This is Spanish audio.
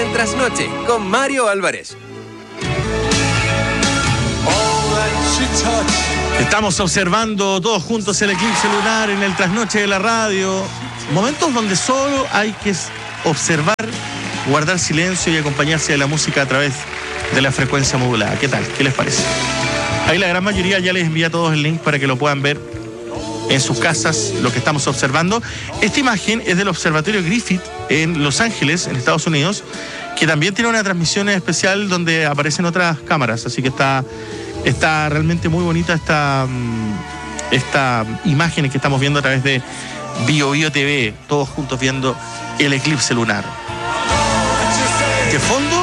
el Trasnoche con Mario Álvarez. Estamos observando todos juntos el eclipse lunar en el Trasnoche de la radio. Momentos donde solo hay que observar, guardar silencio y acompañarse de la música a través de la frecuencia modulada. ¿Qué tal? ¿Qué les parece? Ahí la gran mayoría ya les envía a todos el link para que lo puedan ver en sus casas, lo que estamos observando. Esta imagen es del Observatorio Griffith en Los Ángeles, en Estados Unidos, que también tiene una transmisión especial donde aparecen otras cámaras, así que está realmente muy bonita esta imagen que estamos viendo a través de BioBio TV, todos juntos viendo el eclipse lunar. De fondo